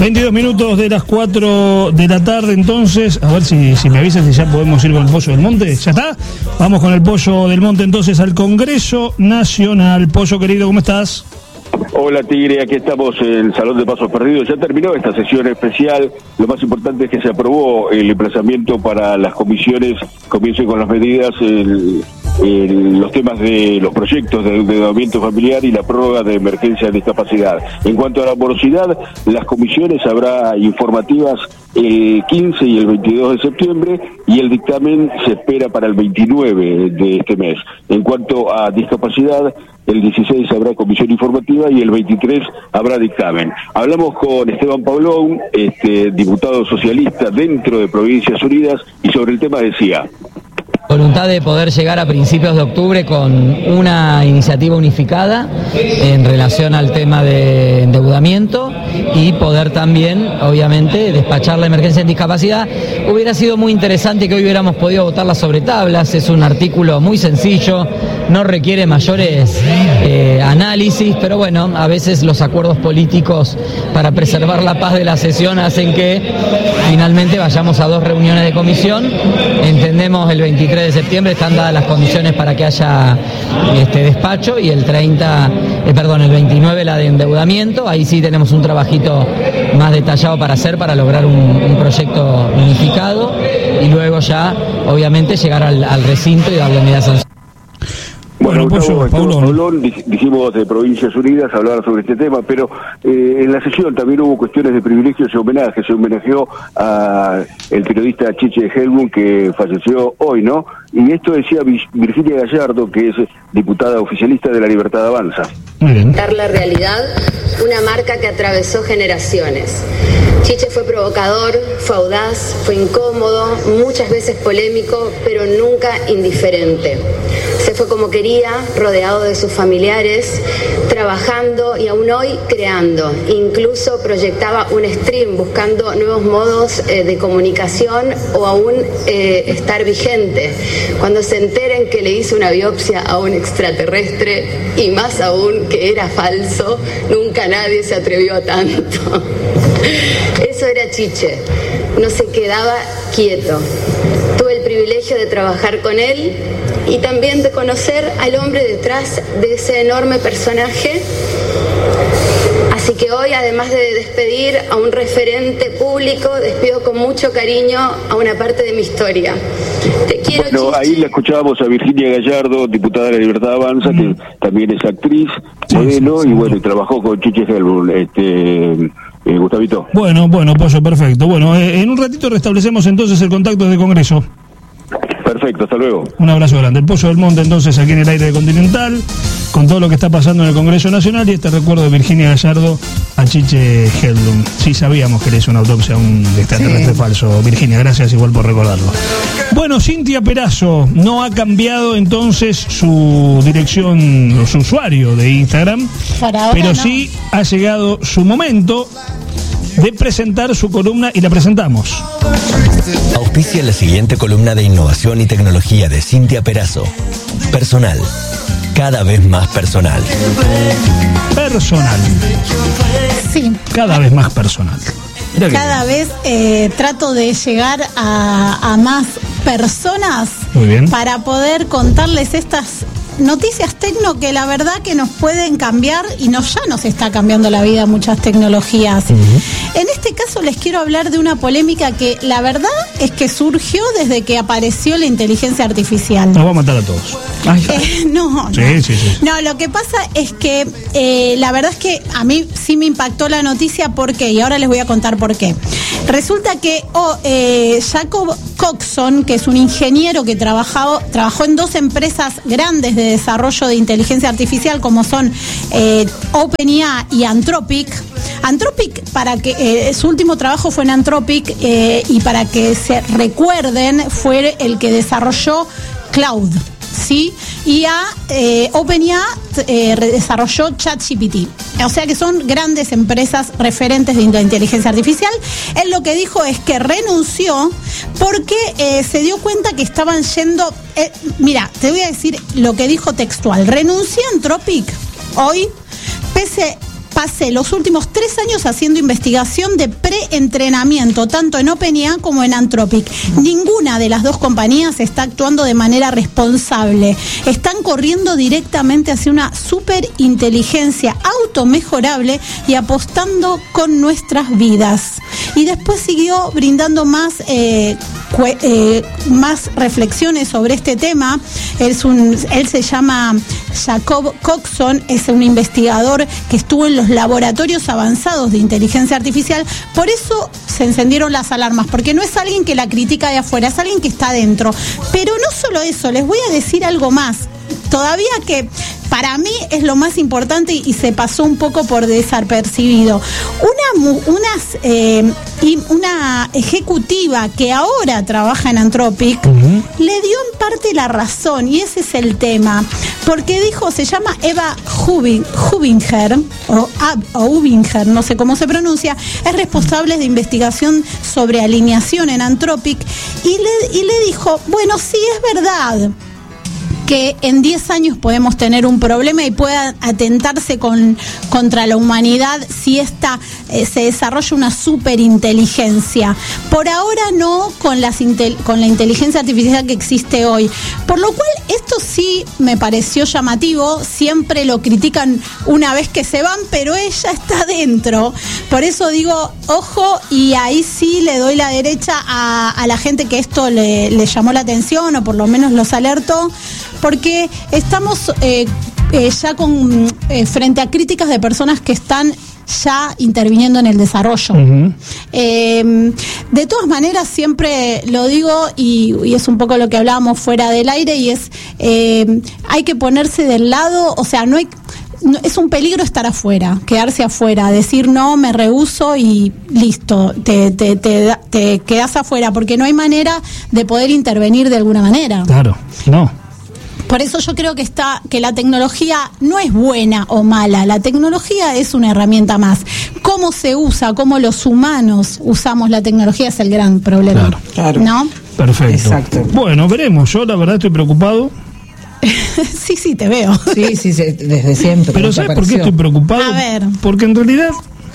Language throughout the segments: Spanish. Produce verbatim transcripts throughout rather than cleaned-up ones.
veintidós minutos de las cuatro de la tarde, entonces, a ver si, si me avisan si ya podemos ir con el Pollo del Monte. ¿Ya está? Vamos con el Pollo del Monte entonces al Congreso Nacional. Pollo querido, ¿cómo estás? Hola Tigre, aquí estamos en el Salón de Pasos Perdidos. Ya terminó esta sesión especial. Lo más importante es que se aprobó el emplazamiento para las comisiones, comiencen con las medidas, el, el, los temas de los proyectos de endeudamiento familiar y la prórroga de emergencia de discapacidad. En cuanto a la morosidad, las comisiones habrá informativas el quince y el veintidós de septiembre y el dictamen se espera para el veintinueve de este mes. En cuanto a discapacidad, el dieciséis habrá comisión informativa y el veintitrés habrá dictamen. Hablamos con Esteban Paulón, este, diputado socialista dentro de Provincias Unidas, y sobre el tema decía: voluntad de poder llegar a principios de octubre con una iniciativa unificada en relación al tema de endeudamiento y poder también, obviamente, despachar la emergencia en discapacidad. Hubiera sido muy interesante que hoy hubiéramos podido votarla sobre tablas. Es un artículo muy sencillo, no requiere mayores eh, análisis, pero bueno, a veces los acuerdos políticos para preservar la paz de la sesión hacen que finalmente vayamos a dos reuniones de comisión. Entendemos el veintitrés de septiembre están dadas las condiciones para que haya este despacho, y el treinta, eh, perdón, el veintinueve la de endeudamiento. Ahí sí tenemos un trabajito más detallado para hacer, para lograr un, un proyecto unificado, y luego ya, obviamente, llegar al, al recinto y darle medidas sancionadas. Bueno, Gustavo, Paulón, dijimos de Provincias Unidas, hablar sobre este tema, pero eh, en la sesión también hubo cuestiones de privilegios y homenajes. Se homenajeó a el periodista Chiche Helmut, que falleció hoy, ¿no? Y esto decía Virginia Gallardo, que es diputada oficialista de La Libertad Avanza. Muy bien. Dar la realidad, una marca que atravesó generaciones. Chiche fue provocador, fue audaz, fue incómodo, muchas veces polémico, pero nunca indiferente. Se fue como quería, rodeado de sus familiares, trabajando y aún hoy creando. Incluso proyectaba un stream buscando nuevos modos eh, de comunicación o aún eh, estar vigente. Cuando se enteren que le hizo una biopsia a un extraterrestre, y más aún que era falso, nunca nadie se atrevió a tanto. Eso era Chiche, no se quedaba quieto. Tuve el privilegio de trabajar con él y también de conocer al hombre detrás de ese enorme personaje. Así que hoy, además de despedir a un referente público, despido con mucho cariño a una parte de mi historia. Te quiero, bueno, Chiche. Ahí la escuchábamos a Virginia Gallardo, diputada de La Libertad Avanza, mm. que también es actriz, sí, modelo, sí, sí, y bueno, sí. trabajó con Chiche Helmut, este... Eh, Gustavito. Bueno, bueno, Pollo, perfecto. Bueno, eh, en un ratito restablecemos entonces el contacto de Congreso. Perfecto, hasta luego. Un abrazo grande. El Pollo del Monte entonces aquí en el aire de Continental, con todo lo que está pasando en el Congreso Nacional, y este recuerdo de Virginia Gallardo a Chiche Helmut. Sí sabíamos que le hizo una autopsia a un extraterrestre sí. falso. Virginia, gracias igual por recordarlo. Bueno, Cintia Perazo no ha cambiado entonces su dirección, su usuario de Instagram, pero no. sí ha llegado su momento de presentar su columna, y la presentamos. Auspicia la siguiente columna de innovación y tecnología de Cintia Perazo. Personal. Cada vez más personal. Personal. Sí. Cada vez más personal. Cada vez eh, trato de llegar a, a más personas. Muy bien. Para poder contarles estas noticias tecno que la verdad que nos pueden cambiar, y nos ya nos está cambiando la vida muchas tecnologías. Uh-huh. En este caso les quiero hablar de una polémica que la verdad es que surgió desde que apareció la inteligencia artificial. Nos va a matar a todos. Ay, eh, no, sí, no. Sí, sí. No, lo que pasa es que eh, la verdad es que a mí sí me impactó la noticia. ¿Por qué? Y ahora les voy a contar por qué. Resulta que oh, eh, Jacob Coxon, que es un ingeniero que trabajó, trabajó en dos empresas grandes de desarrollo de inteligencia artificial, como son eh, OpenAI y Anthropic. Anthropic, para que eh, su último trabajo fue en Anthropic, eh, y para que se recuerden, fue el que desarrolló Cloud, ¿sí? Y a eh, OpenAI eh, desarrolló ChatGPT. O sea que son grandes empresas referentes de inteligencia artificial. Él lo que dijo es que renunció porque eh, se dio cuenta que estaban yendo... Eh, mira, te voy a decir lo que dijo textual. Renuncié a Anthropic hoy, pese pasé los últimos tres años haciendo investigación de preentrenamiento, tanto en OpenAI como en Anthropic. Ninguna de las dos compañías está actuando de manera responsable. Están corriendo directamente hacia una superinteligencia automejorable y apostando con nuestras vidas. Y después siguió brindando más eh, cue, eh, más reflexiones sobre este tema. Es un, él se llama Jacob Coxon, es un investigador que estuvo en los laboratorios avanzados de inteligencia artificial. Por eso se encendieron las alarmas, porque no es alguien que la critica de afuera, es alguien que está adentro. Pero no solo eso, les voy a decir algo más. Todavía que para mí es lo más importante y se pasó un poco por desapercibido. Una, unas, eh, una ejecutiva que ahora trabaja en Anthropic uh-huh. le dio en parte la razón, y ese es el tema, porque dijo, se llama Eva Hubinger, o, o Hubinger, no sé cómo se pronuncia, es responsable de investigación sobre alineación en Anthropic, y le, y le dijo, bueno, sí, es verdad que en diez años podemos tener un problema y pueda atentarse con, contra la humanidad si esta eh, se desarrolla una superinteligencia. Por ahora no con, las intel, con la inteligencia artificial que existe hoy. Por lo cual esto sí me pareció llamativo. Siempre lo critican una vez que se van, pero ella está dentro. Por eso digo, ojo, y ahí sí le doy la derecha a, a la gente que esto le, le llamó la atención, o por lo menos los alertó, porque estamos eh, eh, ya con eh, frente a críticas de personas que están ya interviniendo en el desarrollo. Uh-huh. Eh, de todas maneras, siempre lo digo, y, y es un poco lo que hablábamos fuera del aire, y es, eh, hay que ponerse del lado, o sea, no hay... No, es un peligro estar afuera, quedarse afuera, decir no, me rehúso y listo, te, te, te, te quedas afuera, porque no hay manera de poder intervenir de alguna manera. Claro, no. Por eso yo creo que está que la tecnología no es buena o mala, la tecnología es una herramienta más. Cómo se usa, cómo los humanos usamos la tecnología es el gran problema. Claro, claro. ¿No? Perfecto. Exacto. Bueno, veremos. Yo la verdad estoy preocupado. sí, sí, te veo. Sí, sí, sí, desde siempre. Pero ¿sabes por qué estoy preocupado? A ver. Porque en realidad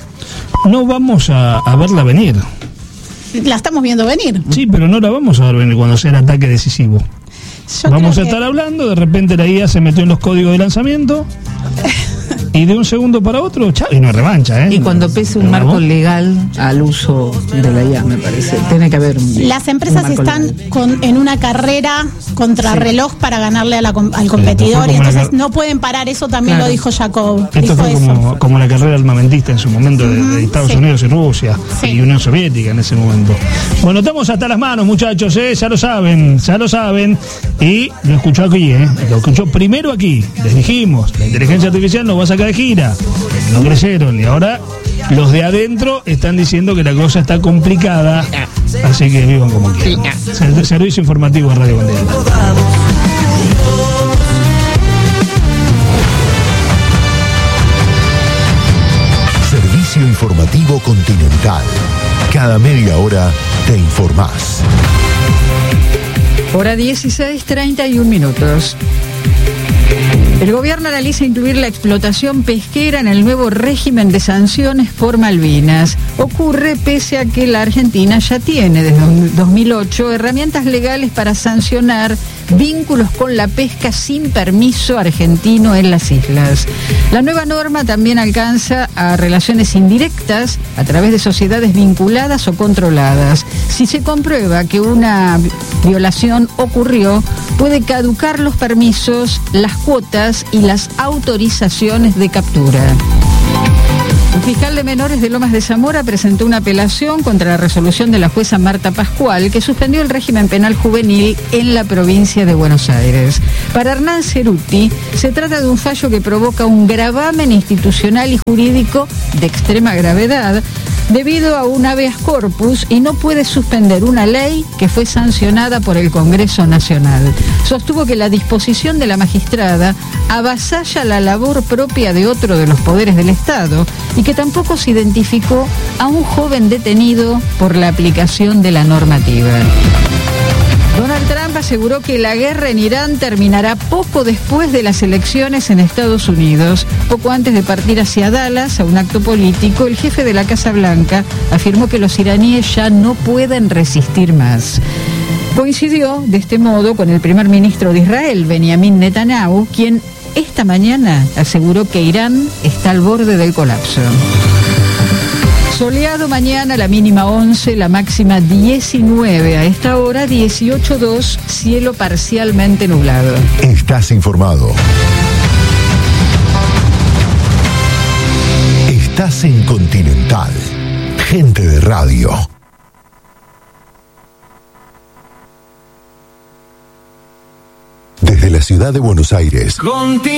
no vamos a, a verla venir. La estamos viendo venir. Sí, pero no la vamos a ver venir cuando sea el ataque decisivo. Yo vamos a que... estar hablando, de repente la I A se metió en los códigos de lanzamiento y de un segundo para otro, chao, y no hay revancha, ¿eh? Y cuando pese un marco legal al uso de la I A, me parece, tiene que haber un... Las empresas están con, en una carrera contra sí. reloj para ganarle a la, al competidor, sí, y entonces no pueden parar. Eso también claro. lo dijo Jacob. Esto dijo fue como, eso. como la carrera armamentista en su momento de, de Estados sí. Unidos y Rusia sí. y Unión Soviética en ese momento. Bueno, estamos hasta las manos, muchachos, ¿eh? Ya lo saben, ya lo saben. Y lo escuchó aquí, ¿eh? Lo escuchó primero aquí. Les dijimos, la inteligencia artificial nos va a sacar de gira. No creyeron, y ahora los de adentro están diciendo que la cosa está complicada. Así que vivan como quieran. Servicio informativo de Radio Continental. Servicio informativo Continental. Cada media hora te informás. Hora dieciséis, treinta y un minutos. El gobierno analiza incluir la explotación pesquera en el nuevo régimen de sanciones por Malvinas. Ocurre pese a que la Argentina ya tiene desde dos mil ocho herramientas legales para sancionar vínculos con la pesca sin permiso argentino en las islas. La nueva norma también alcanza a relaciones indirectas a través de sociedades vinculadas o controladas. Si se comprueba que una violación ocurrió, puede caducar los permisos, las cuotas y las autorizaciones de captura. El fiscal de menores de Lomas de Zamora presentó una apelación contra la resolución de la jueza Marta Pascual, que suspendió el régimen penal juvenil en la provincia de Buenos Aires. Para Hernán Ceruti, se trata de un fallo que provoca un gravamen institucional y jurídico de extrema gravedad debido a un habeas corpus y no puede suspender una ley que fue sancionada por el Congreso Nacional. Sostuvo que la disposición de la magistrada avasalla la labor propia de otro de los poderes del Estado y que tampoco se identificó a un joven detenido por la aplicación de la normativa. Donald Trump aseguró que la guerra en Irán terminará poco después de las elecciones en Estados Unidos. Poco antes de partir hacia Dallas a un acto político, el jefe de la Casa Blanca afirmó que los iraníes ya no pueden resistir más. Coincidió de este modo con el primer ministro de Israel, Benjamin Netanyahu, quien esta mañana aseguró que Irán está al borde del colapso. Soleado mañana, la mínima once, la máxima diecinueve. A esta hora dieciocho punto dos, cielo parcialmente nublado. Estás informado. Estás en Continental. Gente de radio. Desde la ciudad de Buenos Aires.